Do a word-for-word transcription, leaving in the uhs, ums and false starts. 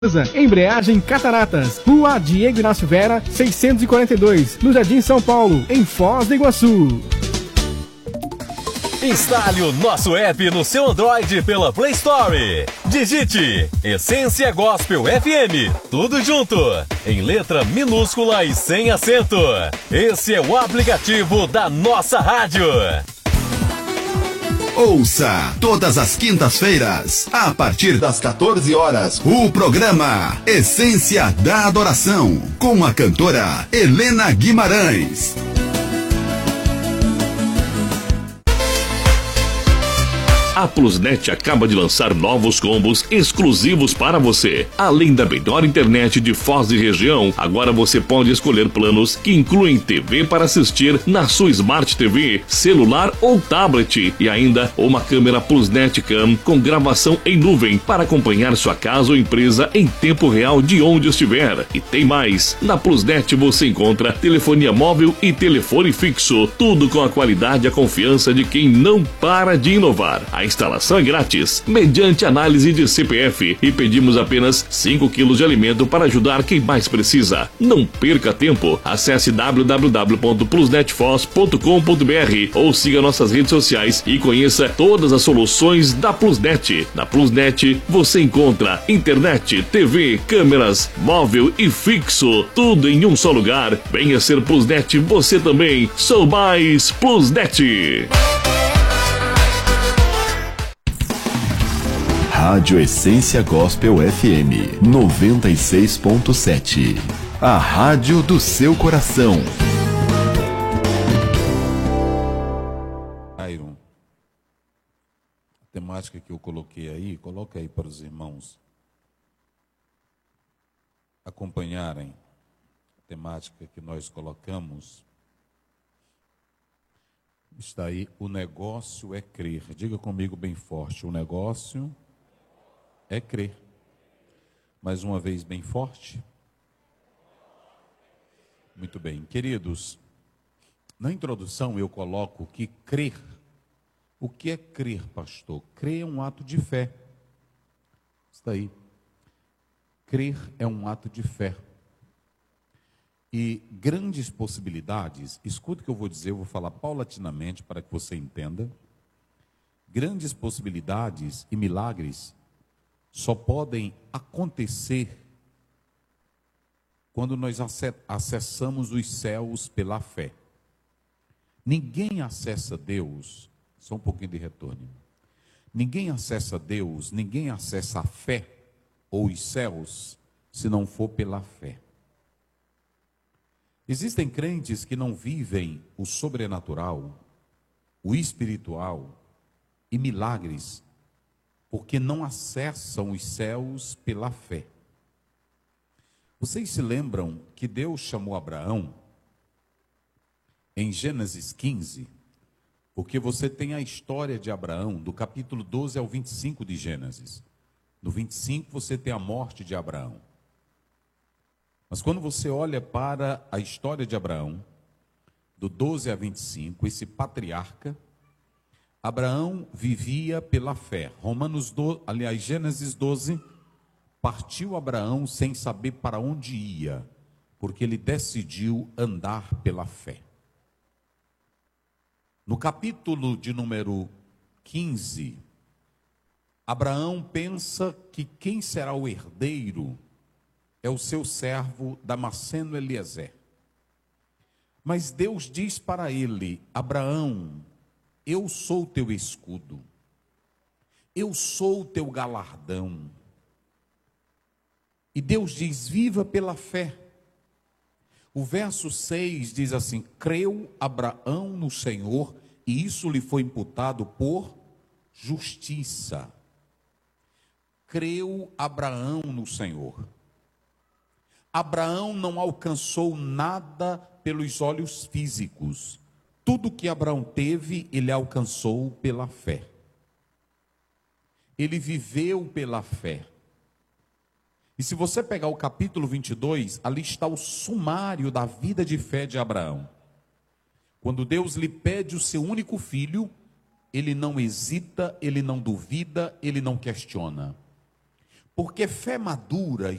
Embreagem Cataratas, Rua Diego Inácio Vera, seiscentos e quarenta e dois, no Jardim São Paulo, em Foz do Iguaçu. Instale o nosso app no seu Android pela Play Store. Digite Essência Gospel F M, tudo junto, em letra minúscula e sem acento. Esse é o aplicativo da nossa rádio. Ouça todas as quintas-feiras, a partir das quatorze horas, o programa Essência da Adoração, com a cantora Helena Guimarães. A Plusnet acaba de lançar novos combos exclusivos para você. Além da melhor internet de Foz e região, agora você pode escolher planos que incluem T V para assistir na sua Smart T V, celular ou tablet, e ainda uma câmera Plusnet Cam com gravação em nuvem para acompanhar sua casa ou empresa em tempo real de onde estiver. E tem mais! Na Plusnet você encontra telefonia móvel e telefone fixo, tudo com a qualidade e a confiança de quem não para de inovar. A instalação é grátis, mediante análise de C P F, e pedimos apenas cinco quilos de alimento para ajudar quem mais precisa. Não perca tempo, acesse w w w ponto plusnetfoz ponto com ponto b r ou siga nossas redes sociais e conheça todas as soluções da Plusnet. Na Plusnet você encontra internet, T V, câmeras, móvel e fixo, tudo em um só lugar. Venha ser Plusnet você também. Sou mais Plusnet. Rádio Essência Gospel F M noventa e seis ponto sete. A rádio do seu coração. Iron, a temática que eu coloquei aí, coloca aí para os irmãos acompanharem a temática que nós colocamos. Está aí, o negócio é crer. Diga comigo bem forte, o negócio é crer. Mais uma vez bem forte. Muito bem, queridos, na introdução eu coloco que crer. O que é crer, pastor? Crer é um ato de fé. Está aí. Crer é um ato de fé. E grandes possibilidades, escuta o que eu vou dizer, eu vou falar paulatinamente para que você entenda. Grandes possibilidades e milagres só podem acontecer quando nós acessamos os céus pela fé. Ninguém acessa Deus, só um pouquinho de retorno. Ninguém acessa Deus, ninguém acessa a fé ou os céus se não for pela fé. Existem crentes que não vivem o sobrenatural, o espiritual e milagres porque não acessam os céus pela fé. Vocês se lembram que Deus chamou Abraão em Gênesis quinze? Porque você tem a história de Abraão, do capítulo doze ao vinte e cinco de Gênesis. No vinte e cinco você tem a morte de Abraão. Mas quando você olha para a história de Abraão, do doze a vinte e cinco, esse patriarca, Abraão vivia pela fé. Romanos doze, aliás, Gênesis doze, partiu Abraão sem saber para onde ia, porque ele decidiu andar pela fé. No capítulo de número quinze, Abraão pensa que quem será o herdeiro é o seu servo Damasceno Eliezer. Mas Deus diz para ele: Abraão, eu sou o teu escudo, eu sou o teu galardão. E Deus diz: viva pela fé. O verso seis diz assim: creu Abraão no Senhor, e isso lhe foi imputado por justiça. Creu Abraão no Senhor. Abraão não alcançou nada pelos olhos físicos. Tudo que Abraão teve, ele alcançou pela fé. Ele viveu pela fé. E se você pegar o capítulo vinte e dois, ali está o sumário da vida de fé de Abraão. Quando Deus lhe pede o seu único filho, ele não hesita, ele não duvida, ele não questiona. Porque fé madura